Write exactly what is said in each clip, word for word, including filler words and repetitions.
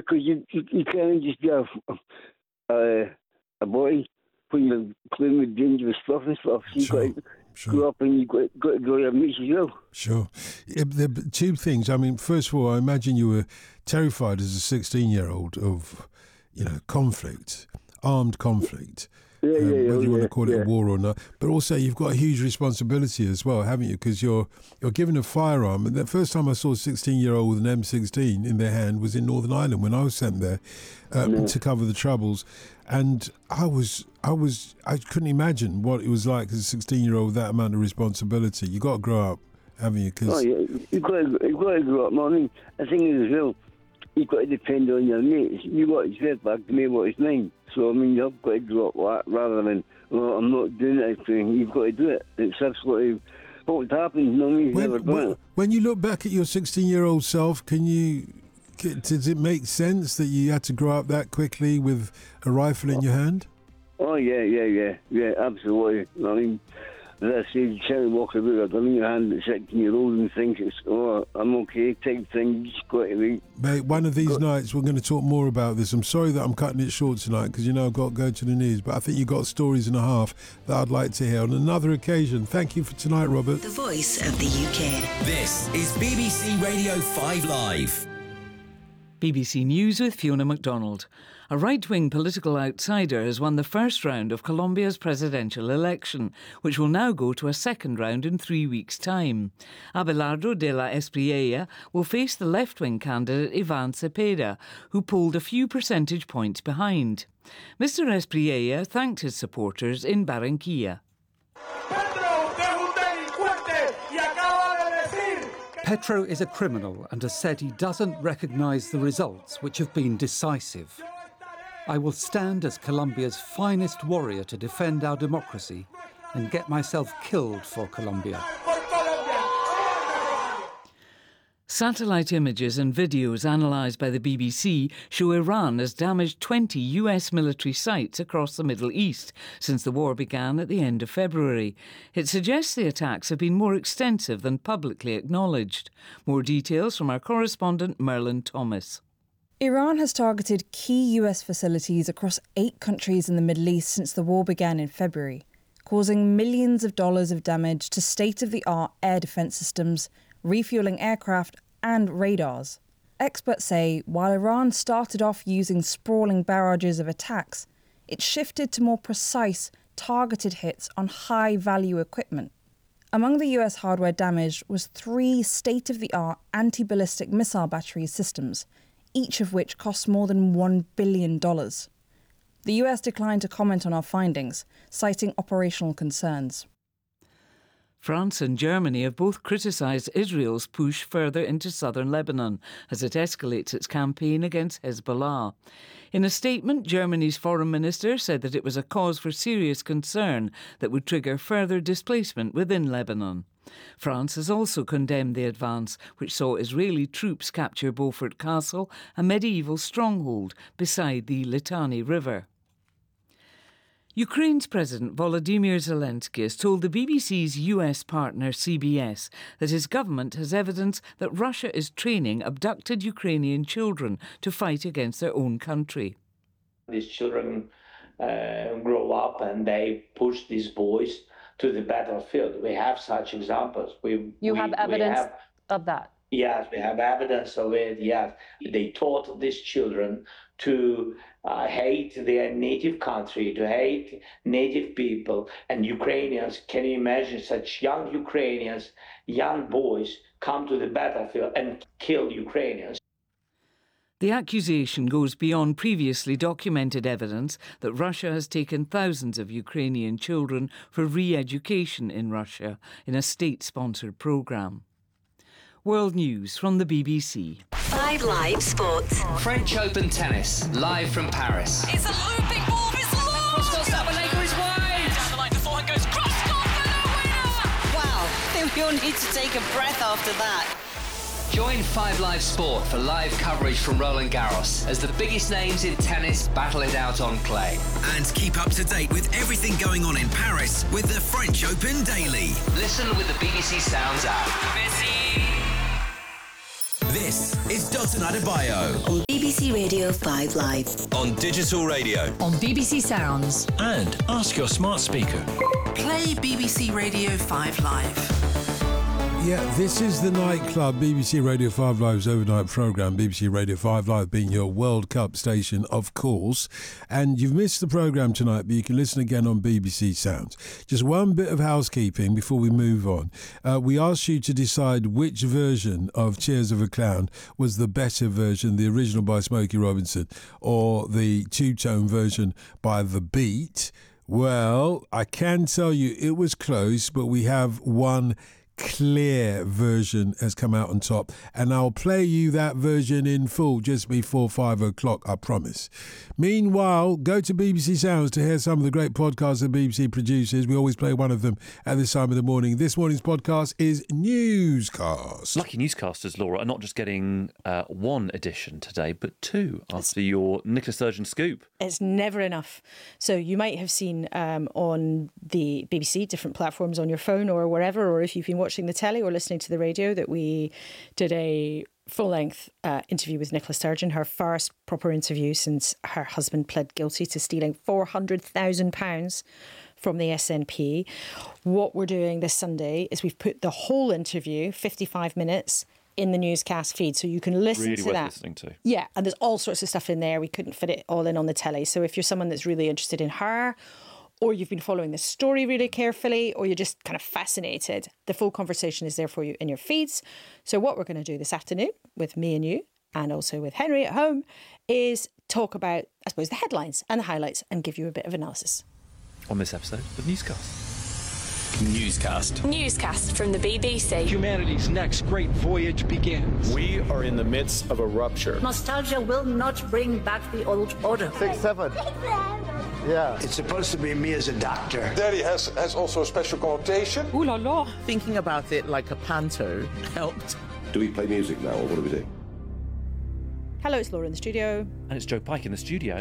because you, you you can't just be a uh, a boy when you're playing with dangerous stuff and stuff. So Sure. you've got to Sure. grow up and you've got, got to grow your mates as well. Sure. Yeah, the the two things. I mean, first of all, I imagine you were terrified as a sixteen-year-old of, you know, conflict, armed conflict. Yeah, um, yeah, yeah. whether you yeah, want to call it yeah. a war or not. But also, you've got a huge responsibility as well, haven't you? Because you're you're given a firearm. And the first time I saw a sixteen-year-old with an M sixteen in their hand was in Northern Ireland when I was sent there uh, Yeah. to cover the Troubles. And I was, I was, I couldn't imagine what it was like as a sixteen-year-old with that amount of responsibility. You got to grow up, haven't you? 'Cause Oh, yeah, you've got, to, you've got to grow up. I mean, the thing is as well, you've got to depend on your mates. You got to get back to me what is mine. So, I mean, you've got to grow up rather than, well, I'm not doing it. You've got to do it. It's absolutely what happens. No, you've when, never done when, it. when you look back at your sixteen-year-old self, can you, can, does it make sense that you had to grow up that quickly with a rifle in your hand? Oh, yeah, yeah, yeah, yeah, absolutely. I mean, as I say, you can't walk about with a gun in your hand at sixteen year old and think it's, oh, I'm okay type thing. You just got to be. Mate, one of these nights we're going to talk more about this. I'm sorry that I'm cutting it short tonight because, you know, I've got to go to the news, but I think you've got stories and a half that I'd like to hear on another occasion. Thank you for tonight, Robert. The voice of the U K. This is B B C Radio five Live. B B C News with Fiona MacDonald. A right-wing political outsider has won the first round of Colombia's presidential election, which will now go to a second round in three weeks' time. Abelardo de la Espriella will face the left-wing candidate Iván Cepeda, who polled a few percentage points behind. Mister Espriella thanked his supporters in Barranquilla. Petro is a criminal and has said he doesn't recognise the results, which have been decisive. I will stand as Colombia's finest warrior to defend our democracy and get myself killed for Colombia. Satellite images and videos analysed by the B B C show Iran has damaged twenty U S military sites across the Middle East since the war began at the end of February. It suggests the attacks have been more extensive than publicly acknowledged. More details from our correspondent Merlin Thomas. Iran has targeted key U S facilities across eight countries in the Middle East since the war began in February, causing millions of dollars of damage to state-of-the-art air defence systems, refuelling aircraft and radars. Experts say while Iran started off using sprawling barrages of attacks, it shifted to more precise, targeted hits on high-value equipment. Among the U S hardware damaged was three state-of-the-art anti-ballistic missile battery systems, each of which cost more than one billion dollars. The U S declined to comment on our findings, citing operational concerns. France and Germany have both criticised Israel's push further into southern Lebanon as it escalates its campaign against Hezbollah. In a statement, Germany's foreign minister said that it was a cause for serious concern that would trigger further displacement within Lebanon. France has also condemned the advance, which saw Israeli troops capture Beaufort Castle, a medieval stronghold beside the Litani River. Ukraine's President Volodymyr Zelensky has told the B B C's U S partner C B S that his government has evidence that Russia is training abducted Ukrainian children to fight against their own country. These children uh, grow up and they push these boys to the battlefield. We have such examples. We, you we, have evidence have, of that? Yes, we have evidence of it, yes. They taught these children to uh, hate their native country, to hate native people and Ukrainians. Can you imagine such young Ukrainians, young boys, come to the battlefield and kill Ukrainians? The accusation goes beyond previously documented evidence that Russia has taken thousands of Ukrainian children for re-education in Russia in a state-sponsored programme. World News from the B B C. Five Live Sports. French Open tennis, live from Paris. It's a looping ball, it's long! Cross-court Sabalenka is wide! Down the line, the forehand goes cross-court for the winner! Wow, I think we all need to take a breath after that. Join Five Live Sport for live coverage from Roland Garros as the biggest names in tennis battle it out on clay. And keep up to date with everything going on in Paris with the French Open Daily. Listen with the B B C Sounds app. Messi. This This is Dotun Adebayo On B B C Radio five Live. on digital radio. On B B C Sounds. And ask your smart speaker. Play B B C Radio five Live. Yeah, this is the nightclub, B B C Radio five Live's overnight programme, B B C Radio five Live being your World Cup station, of course. And you've missed the programme tonight, but you can listen again on B B C Sounds. Just one bit of housekeeping before we move on. Uh, we asked you to decide which version of Cheers of a Clown was the better version, the original by Smokey Robinson or the two-tone version by The Beat. Well, I can tell you it was close, but we have one clear version has come out on top, and I'll play you that version in full just before five o'clock, I promise. Meanwhile, go to B B C Sounds to hear some of the great podcasts that B B C produces. We always play one of them at this time of the morning. This morning's podcast is Newscast. Lucky newscasters, Laura, are not just getting uh, one edition today, but two after your Nicola Sturgeon scoop. It's never enough. So you might have seen um, on the B B C, different platforms on your phone or wherever, or if you've been watching the telly or listening to the radio, that we did a full-length uh, interview with Nicola Sturgeon, her first proper interview since her husband pled guilty to stealing four hundred thousand pounds from the S N P. What we're doing this Sunday is we've put the whole interview, fifty-five minutes, in the newscast feed, so you can listen really to worth that. Listening to. Yeah, and there's all sorts of stuff in there. We couldn't fit it all in on the telly. So if you're someone that's really interested in her, or you've been following the story really carefully, or you're just kind of fascinated, the full conversation is there for you in your feeds. So what we're going to do this afternoon with me and you, and also with Henry at home, is talk about, I suppose, the headlines and the highlights and give you a bit of analysis. On this episode of Newscast. Newscast. Newscast from the B B C. Humanity's next great voyage begins. We are in the midst of a rupture. Nostalgia will not bring back the old order. Six, seven. Yeah. It's supposed to be me as a doctor. Daddy has, has also a special connotation. Ooh la la. Thinking about it like a panto helped. Do we play music now, or what do we do? Hello, it's Laura in the studio. And it's Joe Pike in the studio.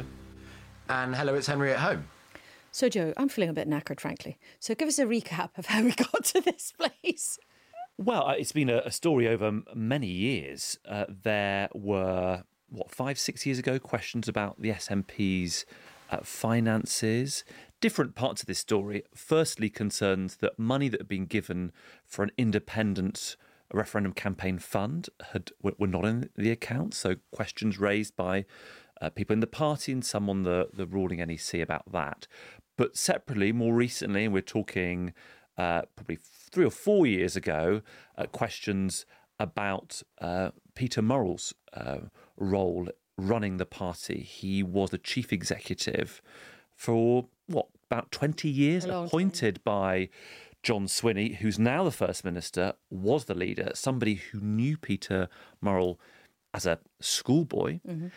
And hello, it's Henry at home. So, Joe, I'm feeling a bit knackered, frankly. So give us a recap of how we got to this place. Well, it's been a, a story over many years. Uh, there were, what, five, six years ago, questions about the S N P's uh, finances. Different parts of this story. Firstly, concerns that money that had been given for an independent referendum campaign fund had were not in the account. So questions raised by uh, people in the party and some on the, the ruling N E C about that. But separately, more recently, and we're talking uh, probably three or four years ago, uh, questions about uh, Peter Murrell's uh, role running the party. He was the chief executive for, what, about twenty years, appointed by John Swinney, who's now the First Minister, was the leader, somebody who knew Peter Murrell as a schoolboy, mm-hmm.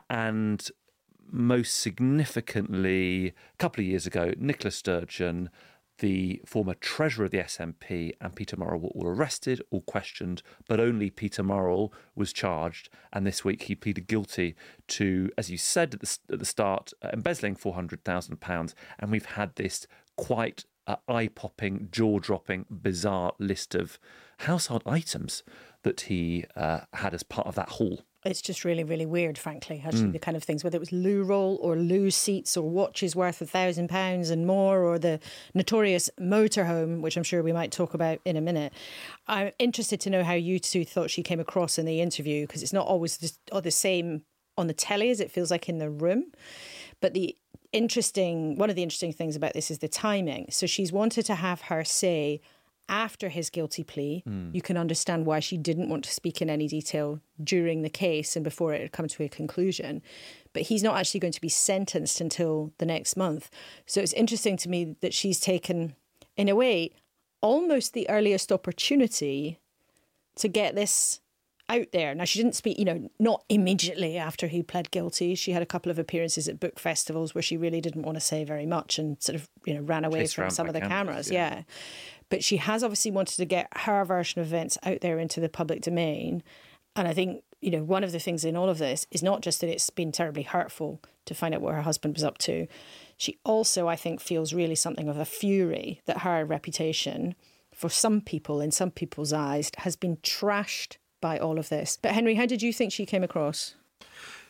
and most significantly, a couple of years ago, Nicola Sturgeon, the former treasurer of the S N P, and Peter Murrell were arrested, all questioned, but only Peter Murrell was charged. And this week he pleaded guilty to, as you said at the, at the start, uh, embezzling four hundred thousand pounds. And we've had this quite uh, eye-popping, jaw-dropping, bizarre list of household items that he uh, had as part of that haul. It's just really, really weird, frankly, actually, Mm. the kind of things, whether it was loo roll or loo seats or watches worth a thousand pounds and more, or the notorious motorhome, which I'm sure we might talk about in a minute. I'm interested to know how you two thought she came across in the interview, because it's not always just, or the same on the telly as it feels like in the room. But the interesting, one of the interesting things about this is the timing. So she's wanted to have her say after his guilty plea. Mm. You can understand why she didn't want to speak in any detail during the case and before it had come to a conclusion. But he's not actually going to be sentenced until the next month. So it's interesting to me that she's taken, in a way, almost the earliest opportunity to get this out there. Now, she didn't speak, you know, not immediately after he pled guilty. She had a couple of appearances at book festivals where she really didn't want to say very much and sort of, you know, ran away Chased from some of the cameras. cameras yeah. yeah. But she has obviously wanted to get her version of events out there into the public domain. And I think, you know, one of the things in all of this is not just that it's been terribly hurtful to find out what her husband was up to. She also, I think, feels really something of a fury that her reputation, for some people, in some people's eyes, has been trashed by all of this. But Henry, how did you think she came across?